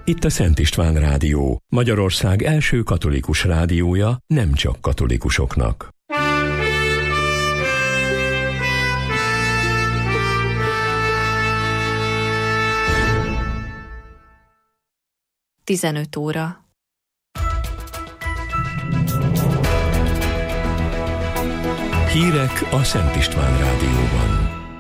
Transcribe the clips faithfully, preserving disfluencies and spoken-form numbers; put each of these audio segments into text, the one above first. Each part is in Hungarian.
Itt a Szent István Rádió, Magyarország első katolikus rádiója, nem csak katolikusoknak. tizenöt óra. Hírek a Szent István Rádióban.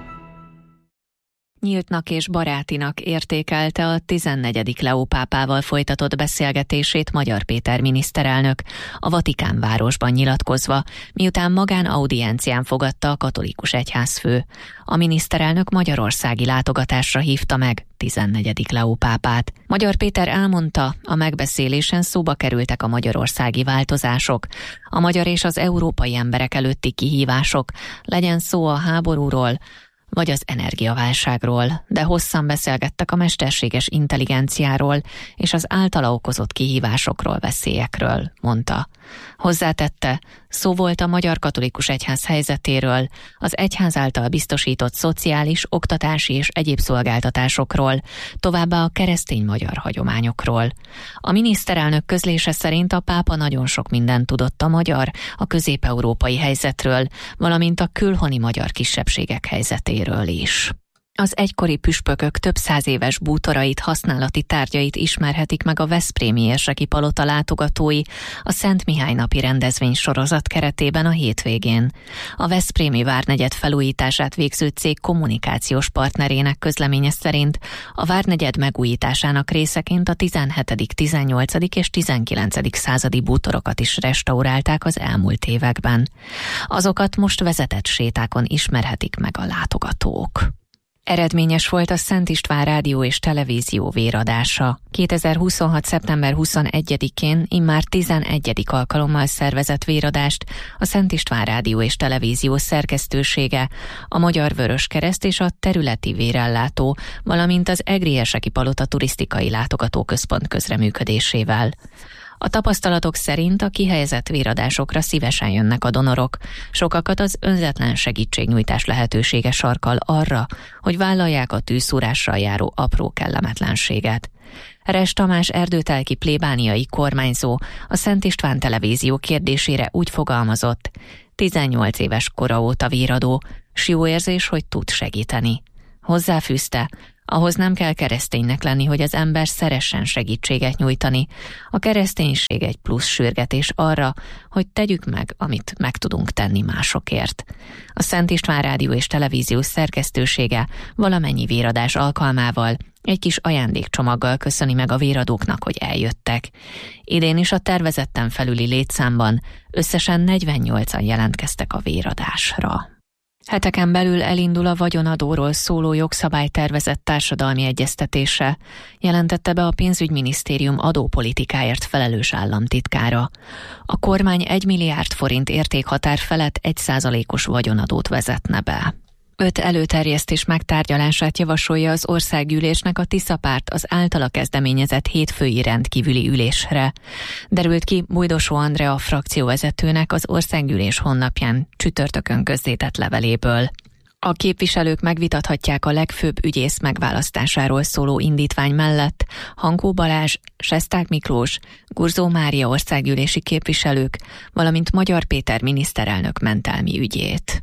Nyíltnak és barátinak értékelte a tizennegyedik Leó pápával folytatott beszélgetését Magyar Péter miniszterelnök, a Vatikán városban nyilatkozva, miután magánaudiencián fogadta a katolikus egyházfő. A miniszterelnök magyarországi látogatásra hívta meg tizennegyedik Leó pápát. Magyar Péter elmondta, a megbeszélésen szóba kerültek a magyarországi változások, a magyar és az európai emberek előtti kihívások, legyen szó a háborúról, vagy az energiaválságról, de hosszan beszélgettek a mesterséges intelligenciáról és az általa okozott kihívásokról, veszélyekről, mondta. Hozzátette, szó volt a Magyar Katolikus Egyház helyzetéről, az egyház által biztosított szociális, oktatási és egyéb szolgáltatásokról, továbbá a keresztény magyar hagyományokról. A miniszterelnök közlése szerint a pápa nagyon sok mindent tudott a magyar, a közép-európai helyzetről, valamint a külhoni magyar kisebbségek helyzetéről is. Az egykori püspökök több száz éves bútorait, használati tárgyait ismerhetik meg a veszprémi érseki palota látogatói a Szent Mihály napi rendezvény sorozat keretében a hétvégén. A veszprémi várnegyed felújítását végző cég kommunikációs partnerének közleménye szerint a várnegyed megújításának részeként a tizenhetedik, tizennyolcadik és tizenkilencedik századi bútorokat is restaurálták az elmúlt években. Azokat most vezetett sétákon ismerhetik meg a látogatók. Eredményes volt a Szent István Rádió és Televízió véradása. kétezer-huszonhat. szeptember huszonegyedikén immár tizenegyedik alkalommal szervezett véradást a Szent István Rádió és Televízió szerkesztősége, a Magyar Vöröskereszt és a területi vérellátó, valamint az Egri-érseki palota turisztikai látogatóközpont közreműködésével. A tapasztalatok szerint a kihelyezett véradásokra szívesen jönnek a donorok. Sokakat az önzetlen segítségnyújtás lehetősége sarkal arra, hogy vállalják a tűzszúrással járó apró kellemetlenséget. Res Tamás erdőtelki plébániai kormányzó a Szent István Televízió kérdésére úgy fogalmazott: tizennyolc éves kora óta véradó, s jó érzés, hogy tud segíteni. Hozzáfűzte, ahhoz nem kell kereszténynek lenni, hogy az ember szeressen segítséget nyújtani. A kereszténység egy plusz sürgetés arra, hogy tegyük meg, amit meg tudunk tenni másokért. A Szent István Rádió és Televízió szerkesztősége valamennyi véradás alkalmával egy kis ajándékcsomaggal köszöni meg a véradóknak, hogy eljöttek. Idén is a tervezetten felüli létszámban összesen negyvennyolcan jelentkeztek a véradásra. Heteken belül elindul a vagyonadóról szóló jogszabálytervezet társadalmi egyeztetése, jelentette be a pénzügyminisztérium adópolitikáért felelős államtitkára. A kormány egy milliárd forint értékhatár felett egy százalékos vagyonadót vezetne be. Öt előterjesztés megtárgyalását javasolja az országgyűlésnek a Tisza párt az általa kezdeményezett hétfői rendkívüli ülésre. Derült ki Bujdosó Andrea frakcióvezetőnek az országgyűlés honlapján csütörtökön közzétett leveléből. A képviselők megvitathatják a legfőbb ügyész megválasztásáról szóló indítvány mellett Hankó Balázs, Sesták Miklós, Gurzó Mária országgyűlési képviselők, valamint Magyar Péter miniszterelnök mentelmi ügyét.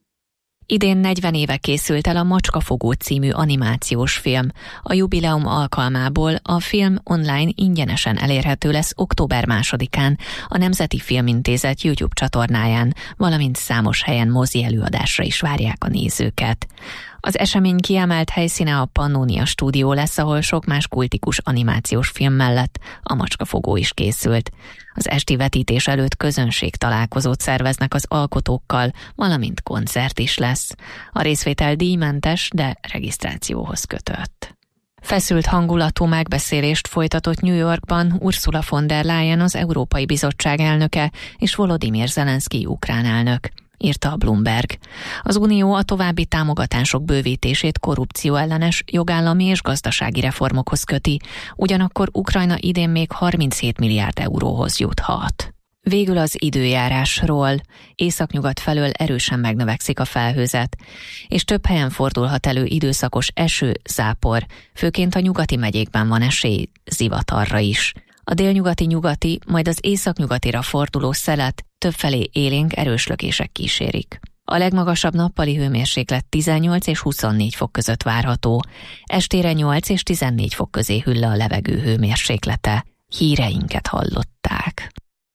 Idén negyven éve készült el a Macskafogó című animációs film. A jubileum alkalmából a film online ingyenesen elérhető lesz október másodikán a Nemzeti Filmintézet YouTube csatornáján, valamint számos helyen mozi előadásra is várják a nézőket. Az esemény kiemelt helyszíne a Pannónia stúdió lesz, ahol sok más kultikus animációs film mellett a Macskafogó is készült. Az esti vetítés előtt közönség találkozót szerveznek az alkotókkal, valamint koncert is lesz. A részvétel díjmentes, de regisztrációhoz kötött. Feszült hangulatú megbeszélést folytatott New Yorkban Ursula von der Leyen, az Európai Bizottság elnöke, és Volodymyr Zelenszky ukrán elnök, írta a Bloomberg. Az Unió a további támogatások bővítését korrupcióellenes, jogállami és gazdasági reformokhoz köti, ugyanakkor Ukrajna idén még harminchét milliárd euróhoz juthat. Végül az időjárásról. Északnyugat felől erősen megnövekszik a felhőzet, és több helyen fordulhat elő időszakos eső, zápor, főként a nyugati megyékben van esély zivatarra is. A délnyugati nyugati, majd az északnyugatira forduló szelet többfelé élénk erős lökések kísérik. A legmagasabb nappali hőmérséklet tizennyolc és huszonnégy fok között várható. Estére nyolc és tizennégy fok közé hűl le a levegő hőmérséklete. Híreinket hallották.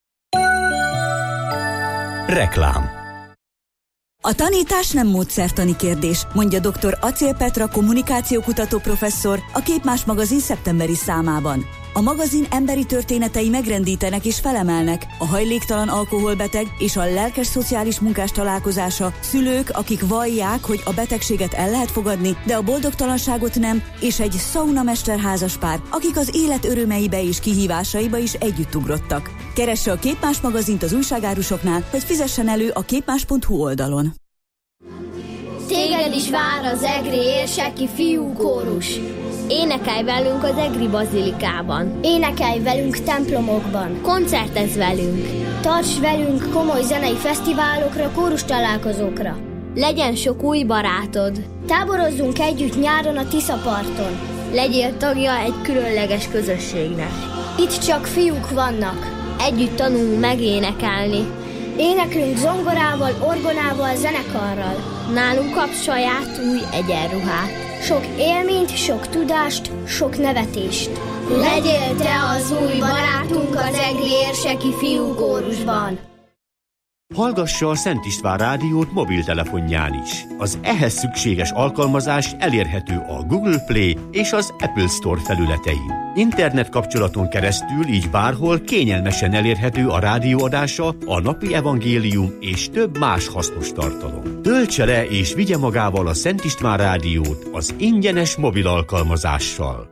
Reklám. A tanítás nem módszertani kérdés, mondja dr. Acél Petra kommunikációkutató professzor a Képmás magazin szeptemberi számában. A magazin emberi történetei megrendítenek és felemelnek, a hajléktalan alkoholbeteg és a lelkes szociális munkás találkozása, szülők, akik vallják, hogy a betegséget el lehet fogadni, de a boldogtalanságot nem, és egy szaunamester házaspár, akik az élet örömeibe és kihívásaiba is együtt ugrottak. Keresse a Képmás magazint az újságárusoknál, vagy fizessen elő a képmás pont hu oldalon. Téged is vár az egri érseki fiúkórus. Énekelj velünk az egri bazilikában. Énekelj velünk templomokban. Koncertezz velünk. Tarts velünk komoly zenei fesztiválokra, kórus találkozókra. Legyen sok új barátod. Táborozzunk együtt nyáron a Tiszaparton. Legyél tagja egy különleges közösségnek. Itt csak fiúk vannak. Együtt tanulunk megénekelni. Éneklünk zongorával, orgonával, zenekarral. Nálunk kapsz saját új egyenruhát. Sok élményt, sok tudást, sok nevetést. Legyél te az új barátunk az egri érseki fiúkórusban. Hallgassa a Szent István rádiót mobiltelefonján is. Az ehhez szükséges alkalmazás elérhető a Google Play és az Apple Store felületein. Internet kapcsolaton keresztül így bárhol kényelmesen elérhető a rádióadása, a napi evangélium és több más hasznos tartalom. Töltse le és vigye magával a Szent István rádiót az ingyenes mobil alkalmazással.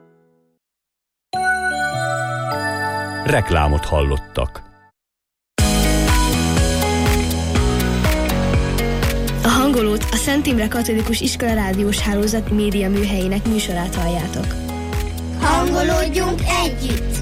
Reklámot hallottak. A hangolót a Szent Imre Katolikus Iskola Rádiós Hálózat média műhelyének műsorát halljátok. Hangolódjunk együtt!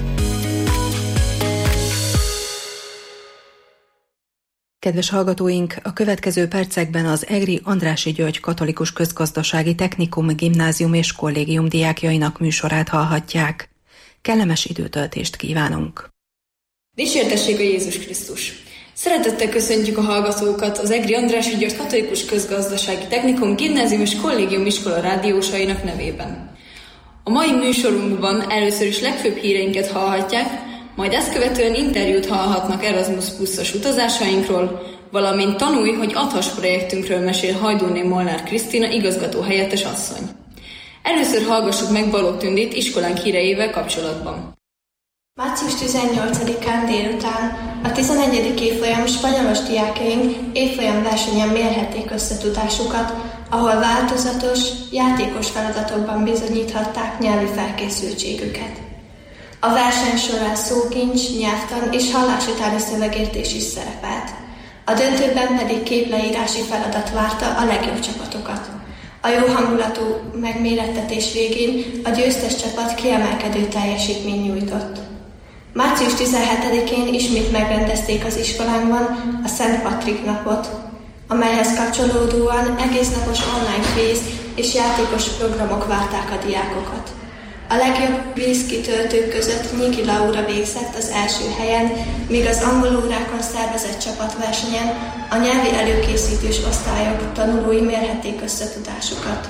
Kedves hallgatóink, a következő percekben az Egri Andrássy György Katolikus Közgazdasági Technikum, Gimnázium és Kollégium diákjainak műsorát hallhatják. Kellemes időtöltést kívánunk! Dicsértessék a Jézus Krisztus! Szeretettel köszöntjük a hallgatókat az Egri Andrássy György Katolikus Közgazdasági Technikum, Gimnázium és Kollégium iskola rádiósainak nevében. A mai műsorunkban először is legfőbb híreinket hallhatják, majd ezt követően interjút hallhatnak Erasmus Pluszos utazásainkról, valamint tanulj, hogy adhass projektünkről mesél Hajdúné Molnár Krisztina, igazgató helyettes asszony. Először hallgassuk meg Balogh Tündit iskolánk híreivel kapcsolatban. március tizennyolcadikán délután a tizenegyedik évfolyam spanyolos diákjaink évfolyam versenyen mérhették összetudásukat, ahol változatos, játékos feladatokban bizonyíthatták nyelvi felkészültségüket. A verseny során szókincs, nyelvtan és hallás utáni szövegértés is szerepelt. A döntőben pedig képleírási feladat várta a legjobb csapatokat. A jó hangulatú megmérettetés végén a győztes csapat kiemelkedő teljesítményt nyújtott. március tizenhetedikén ismét megrendezték az iskolánkban a Szent Patrik napot, amelyhez kapcsolódóan egésznapos online kvíz és játékos programok várták a diákokat. A legjobb kvízkitöltők között Nyiki Laura végzett az első helyen, míg az angol órákon szervezett csapatversenyen a nyelvi előkészítős osztályok tanulói mérhették összetudásukat.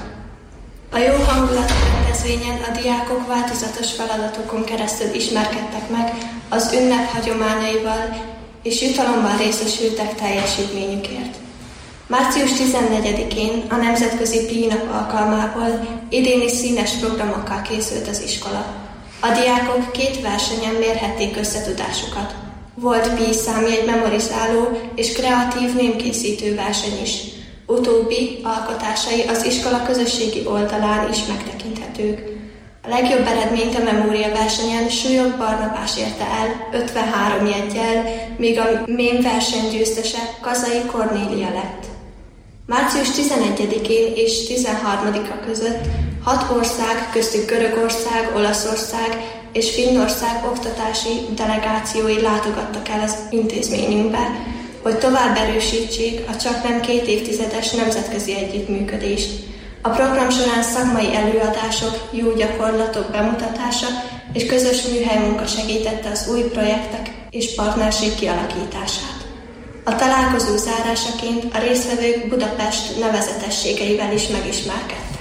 A jó hangulatú rendezvényen a diákok változatos feladatokon keresztül ismerkedtek meg az ünnep hagyományaival, és jutalomban részesültek teljesítményükért. március tizennegyedikén a Nemzetközi Píjnap alkalmából idéni színes programokkal készült az iskola. A diákok két versenyen mérhették összetudásukat. Volt píj számjegy memorizáló és kreatív mémkészítő verseny is. Utóbbi alkotásai az iskola közösségi oldalán is megtekinthetők. A legjobb eredményt a memória versenyen Súlyog Barnabás érte el ötvenhárom jeggyel, míg a mém verseny győztese Kazai Kornélia lett. március tizenegyedikén és tizenharmadika között hat ország, köztük Görögország, Olaszország és Finnország oktatási delegációi látogattak el az intézményünkbe, hogy tovább erősítsék a csaknem két évtizedes nemzetközi együttműködést. A program során szakmai előadások, jó gyakorlatok bemutatása és közös műhelymunka segítette az új projektek és partnerség kialakítását. A találkozó zárásaként a résztvevők Budapest nevezetességeivel is megismerkedtek.